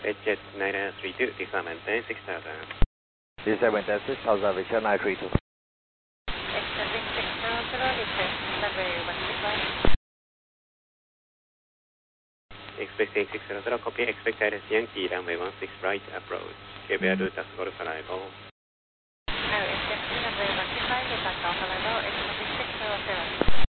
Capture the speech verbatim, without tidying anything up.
eight jet nine three two, Lisa maintain six thousand. Lisa maintain six thousand, Richard nine three two. Extending six thousand, request runway one six five. Expecting six thousand, copy, expect guidance Yankee, runway one six right approach. K B R do task for arrival. No, expecting runway one six five, takeoff arrival, expecting six thousand.